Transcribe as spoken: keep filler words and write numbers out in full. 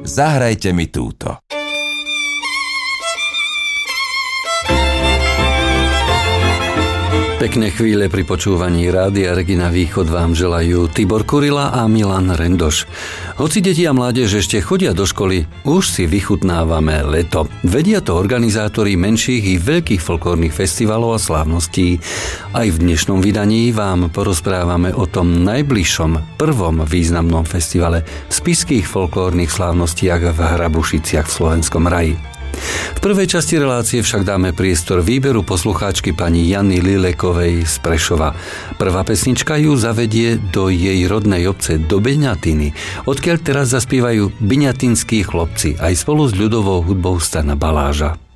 Zahrajte mi túto. Pekné chvíle pri počúvaní Rádia Regina Východ vám želajú Tibor Kurila a Milan Rendoš. Hoci deti a mládež ešte chodia do školy, už si vychutnávame leto. Vedia to organizátori menších i veľkých folklórnych festivalov a slávností. Aj v dnešnom vydaní vám porozprávame o tom najbližšom, prvom významnom festivale v spišských folklórnych slávnostiach v Hrabušiciach v Slovenskom raji. V prvej časti relácie však dáme priestor výberu poslucháčky pani Jany Lilekovej z Prešova. Prvá pesnička ju zavedie do jej rodnej obce, do Beňatiny, odkiaľ teraz zaspievajú beňatinskí chlopci aj spolu s ľudovou hudbou Stana Baláža.